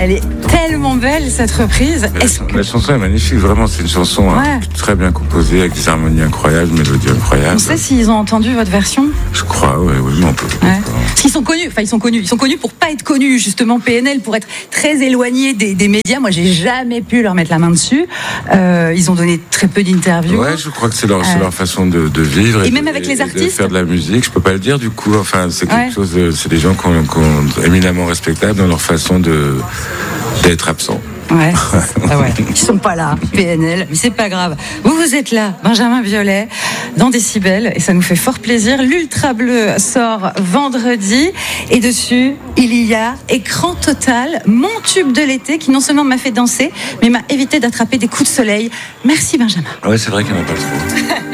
Elle est tellement belle cette reprise. La chanson est magnifique, vraiment, c'est une chanson très bien composée, avec des harmonies incroyables, mélodies incroyables. On sait s'ils ont entendu votre version ? Je crois, oui, mais on peut. Parce qu'ils sont connus pour pas être connus, justement, PNL, pour être très éloignés des médias. Moi, j'ai jamais pu leur mettre la main dessus. Ils ont donné très peu d'interviews. Ouais, je crois que c'est leur façon de vivre. Et même avec les artistes. De faire de la musique, je peux pas le dire du coup. Enfin, c'est quelque chose. C'est des gens qui sont éminemment respectables dans leur façon d'être absents. Ouais. Ils sont pas là, PNL, mais c'est pas grave. Vous êtes là, Benjamin Biolay, dans Décibel, et ça nous fait fort plaisir. L'Ultra Bleu sort vendredi, et dessus, il y a Écran Total, mon tube de l'été, qui non seulement m'a fait danser, mais m'a évité d'attraper des coups de soleil. Merci Benjamin. Ouais, c'est vrai qu'il n'y en a pas trop.